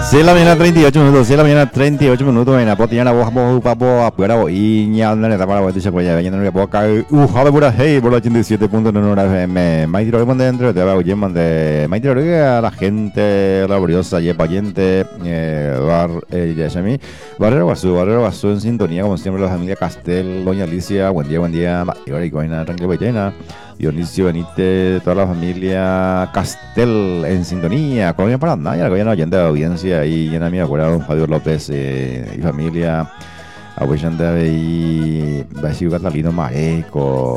6 de la mañana 38 minutos, 6 de la mañana 38 minutos en la potina la voz papo afuera y ña la neta para este chacoya venía no puedo caer jale por hey por 87.9 FM Maitiro de dentro te va oye mande Maitiro a la gente laboriosa y payente bar ya chami barrero vaso en sintonía como siempre la familia Castel doña Alicia buen día y ahora y coina tranquilo llena Dionisio Benítez, toda la familia Castel en sintonía, Colonia Paraná, ya no oyente de audiencia y llena mi acuerdo don Fabio López y familia, Abuelanda y Basilio Catalino Mareco,